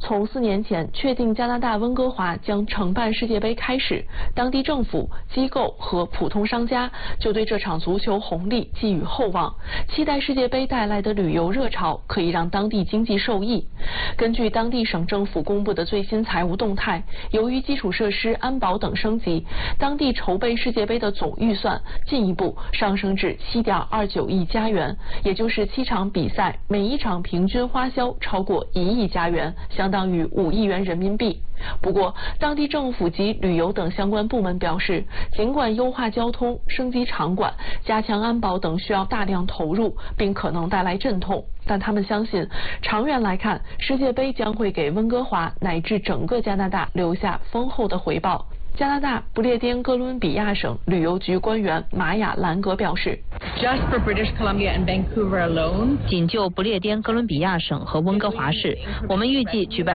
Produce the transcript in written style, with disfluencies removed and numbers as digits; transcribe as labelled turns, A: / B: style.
A: 从4年前确定加拿大温哥华将承办世界杯开始，当地政府、机构和普通商家就对这场足球红利寄予厚望，期待世界杯带来的旅游热潮可以让当地经济受益。根据当地省政府公布的最新财务动态，由于基础设施、安保等升级，当地筹备世界杯的总预算进一步上升至7.29亿加元，也就是7场比赛每一场平均花销超过1亿加元，相当于5亿元人民币。不过，当地政府及旅游等相关部门表示，尽管优化交通、升级场馆、加强安保等需要大量投入，并可能带来阵痛，但他们相信，长远来看，世界杯将会给温哥华乃至整个加拿大留下丰厚的回报。加拿大不列颠哥伦比亚省旅游局官员玛雅·兰格表示
B: ，Just for British Columbia and Vancouver alone，
C: 仅就不列颠哥伦比亚省和温哥华市，我们预计举办